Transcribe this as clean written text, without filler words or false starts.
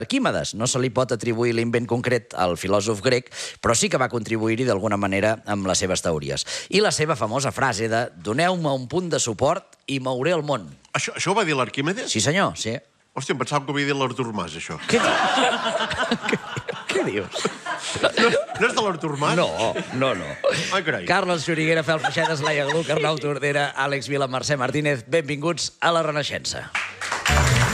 Arquímedes. No se li pot atribuir l'invent concret al filòsof grec, però sí que va contribuir-hi d'alguna manera amb les seves teories. I la seva famosa frase de «Doneu-me un punt de suport i mouré el món». Això ho va dir l'Arquímedes? Sí, senyor, sí. Hòstia, em pensava que ho havia dit l'Artur Mas, això. Què dius? No és de l'Artur Mas? No. Ai, carai. Carles Xuriguera, Fel Feixedes, Laia Gluck, Arnau Tordera, Àlex Vila, Mercè Martínez, benvinguts a La Renaixença.